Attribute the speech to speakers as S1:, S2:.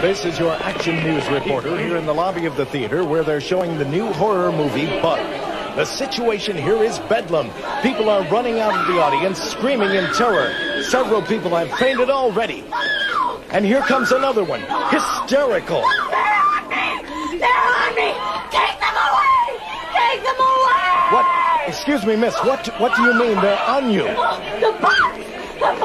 S1: This is your action news reporter here in the lobby of the theater where they're showing the new horror movie, Bug. The situation here is bedlam. People are running out of the audience, screaming in terror. Several people have fainted already. And here comes another one, hysterical.
S2: They're on me! They're on me! Take them away! Take them away!
S1: What? Excuse me, miss, what do you mean they're on you?
S2: The